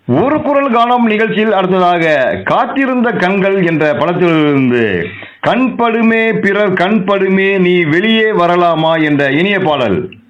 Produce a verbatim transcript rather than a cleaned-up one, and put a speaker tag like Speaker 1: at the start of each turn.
Speaker 1: ஒரு குரல் காணும் நிகழ்ச்சியில் அடுத்ததாக காத்திருந்த கண்கள் என்ற படத்திலிருந்து கண்படுமே பிறர் கண்படுமே நீ வெளியே வரலாமா என்ற இனிய பாடல்.